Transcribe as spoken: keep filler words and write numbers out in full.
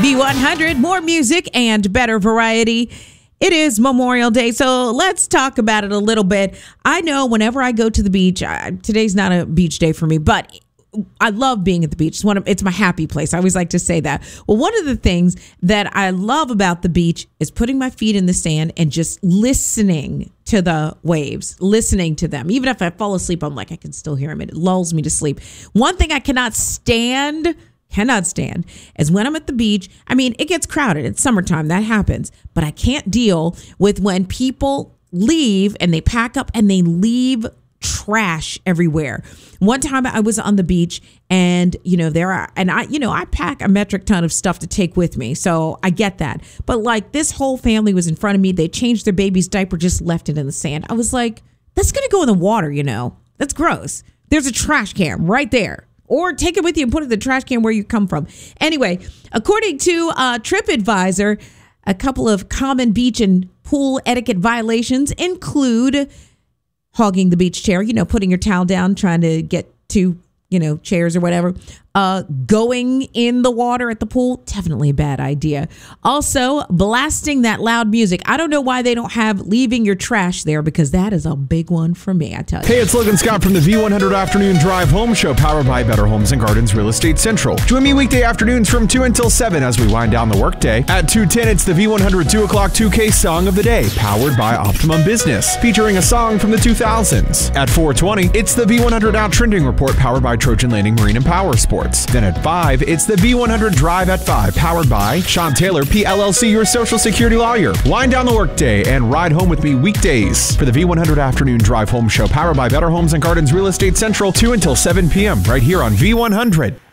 V one hundred, more music and better variety. It is Memorial Day, so let's talk about it a little bit. I know whenever I go to the beach, I, today's not a beach day for me, but I love being at the beach. It's one of, it's my happy place. I always like to say that. Well, one of the things that I love about the beach is putting my feet in the sand and just listening to the waves, listening to them. Even if I fall asleep, I'm like, I can still hear them. It lulls me to sleep. One thing I cannot stand cannot stand is when I'm at the beach. I mean, it gets crowded. It's summertime. That happens. But I can't deal with when people leave and they pack up and they leave trash everywhere. One time I was on the beach and, you know, there are, and I, you know, I pack a metric ton of stuff to take with me. So I get that. But like this whole family was in front of me. They changed their baby's diaper, just left it in the sand. I was like, that's going to go in the water, you know, that's gross. There's a trash can right there. Or take it with you and put it in the trash can where you come from. Anyway, according to uh, TripAdvisor, a couple of common beach and pool etiquette violations include hogging the beach chair, you know, putting your towel down, trying to get to, you know, chairs or whatever. Uh, going in the water at the pool, definitely a bad idea. Also, blasting that loud music. I don't know why they don't have leaving your trash there, because that is a big one for me, I tell you. Hey, it's Logan Scott from the V one hundred Afternoon Drive Home Show, powered by Better Homes and Gardens Real Estate Central. Join me weekday afternoons from two until seven as we wind down the workday. At two ten, it's the V one hundred two o'clock two K Song of the Day, powered by Optimum Business, featuring a song from the two thousands. At four twenty, it's the V one hundred Out Trending Report, powered by Trojan Landing Marine and Power Sports. Then at five, it's the V one hundred Drive at five, powered by Sean Taylor, P L L C, your Social Security lawyer. Wind down the workday and ride home with me weekdays for the V one hundred Afternoon Drive Home Show, powered by Better Homes and Gardens Real Estate Central, two until seven p.m. right here on V one hundred.